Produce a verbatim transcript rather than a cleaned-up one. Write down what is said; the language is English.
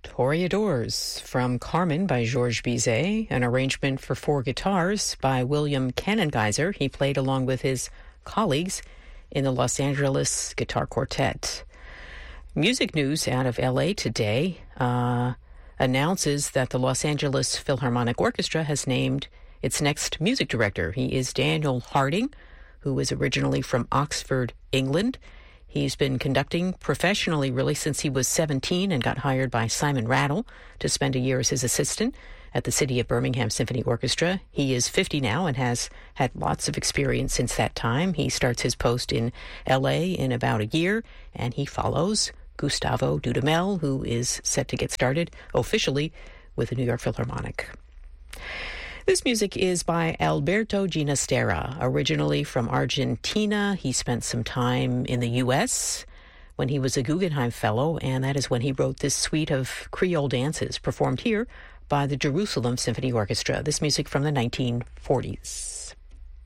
Toreadors from Carmen by Georges Bizet, an arrangement for four guitars by William Cannongeiser. He played along with his colleagues in the Los Angeles Guitar Quartet. Music news out of L A today uh, announces that the Los Angeles Philharmonic Orchestra has named its next music director. He is Daniel Harding, who is originally from Oxford, England. He's been conducting professionally really since he was seventeen and got hired by Simon Rattle to spend a year as his assistant at the City of Birmingham Symphony Orchestra. He is fifty now and has had lots of experience since that time. He starts his post in L A in about a year, and he follows Gustavo Dudamel, who is set to get started officially with the New York Philharmonic. This music is by Alberto Ginastera, originally from Argentina. He spent some time in the U S when he was a Guggenheim Fellow, and that is when he wrote this suite of Creole dances performed here by the Jerusalem Symphony Orchestra. This music from the nineteen forties.